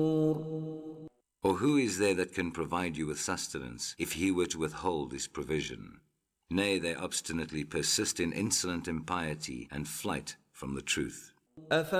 Or who is there that can provide you with sustenance if he were to withhold his provision? Nay, they obstinately persist in insolent impiety and flight from the truth.